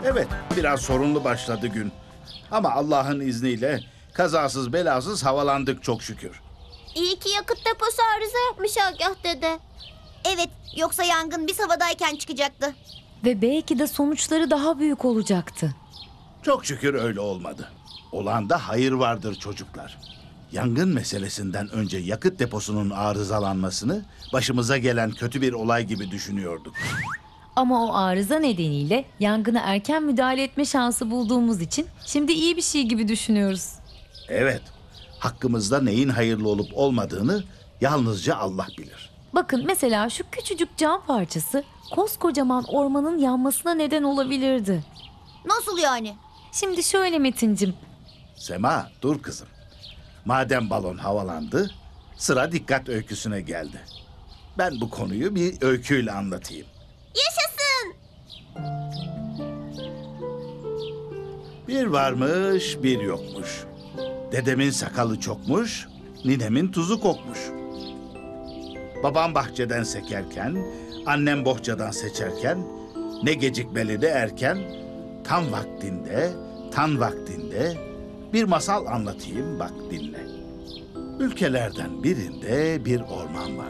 Evet, biraz sorunlu başladı gün. Ama Allah'ın izniyle kazasız belasız havalandık çok şükür. İyi ki yakıt deposu arıza yapmış Agah dede. Evet, yoksa yangın biz havadayken çıkacaktı. Ve belki de sonuçları daha büyük olacaktı. Çok şükür öyle olmadı. Olanda hayır vardır çocuklar. Yangın meselesinden önce yakıt deposunun arızalanmasını başımıza gelen kötü bir olay gibi düşünüyorduk. Ama o arıza nedeniyle yangına erken müdahale etme şansı bulduğumuz için şimdi iyi bir şey gibi düşünüyoruz. Evet, hakkımızda neyin hayırlı olup olmadığını yalnızca Allah bilir. Bakın mesela şu küçücük cam parçası koskocaman ormanın yanmasına neden olabilirdi. Nasıl yani? Şimdi şöyle Metincim, Sema, dur kızım. Madem balon havalandı, sıra dikkat öyküsüne geldi. Ben bu konuyu bir öyküyle anlatayım. Yaşasın! Bir varmış, bir yokmuş. Dedemin sakalı çokmuş, ninemin tuzu kokmuş. Babam bahçeden sekerken, annem bohçadan seçerken, ne gecikmeli de erken, tam vaktinde bir masal anlatayım bak dinle. Ülkelerden birinde bir orman var.